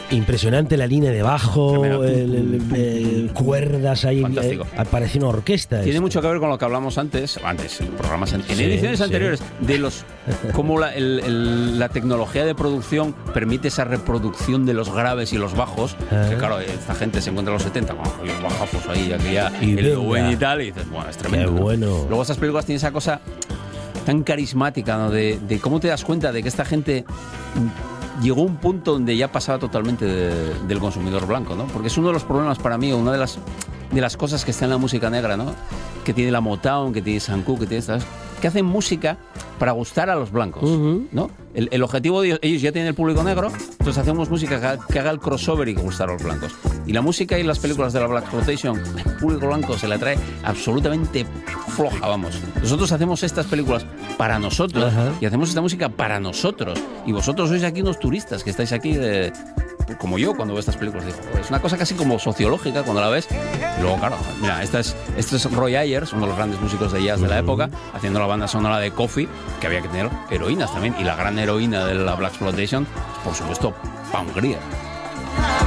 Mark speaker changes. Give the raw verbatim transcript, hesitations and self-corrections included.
Speaker 1: Impresionante la línea de bajo, el, el, el, cuerdas ahí.
Speaker 2: Fantástico.
Speaker 1: Eh, parece una orquesta.
Speaker 2: Tiene
Speaker 1: esto.
Speaker 2: mucho que ver con lo que hablamos antes, antes en programas, en, en
Speaker 1: Sí,
Speaker 2: ediciones
Speaker 1: sí.
Speaker 2: anteriores, de los cómo la, el, el, la tecnología de producción permite esa reproducción de los graves y los bajos.
Speaker 1: Ah.
Speaker 2: Que claro, esta gente se encuentra en los setenta con los bajazos ahí, aquella,
Speaker 1: Y
Speaker 2: el
Speaker 1: venga.
Speaker 2: Lowen y tal, y dices, bueno, es tremendo.
Speaker 1: Qué bueno.
Speaker 2: Luego estas películas tienen esa cosa tan carismática, ¿no? De, de cómo te das cuenta de que esta gente llegó a un punto donde ya pasaba totalmente de, del consumidor blanco, ¿no? Porque es uno de los problemas para mí, una de las, de las cosas que está en la música negra, ¿no? Que tiene la Motown, que tiene Sam Cooke, que tiene estas, que hacen música para gustar a los blancos,
Speaker 1: Uh-huh.
Speaker 2: ¿no? El, el objetivo de ellos, ellos ya tienen el público negro, entonces hacemos música que haga, que haga el crossover y que gustar a los blancos. Y la música y las películas de la Blaxploitation, el público blanco se la trae absolutamente floja, vamos. Nosotros hacemos estas películas para nosotros
Speaker 1: Ajá.
Speaker 2: y hacemos esta música para nosotros. Y vosotros sois aquí unos turistas que estáis aquí de... como yo cuando veo estas películas. Digo, es una cosa casi como sociológica cuando la ves. Y luego, claro, mira, esta es, este es Roy Ayers, uno de los grandes músicos de jazz de la época, haciendo la banda sonora de Coffee, que había que tener heroínas también. Y la gran heroína de la Blaxploitation, por supuesto, Pam Grier.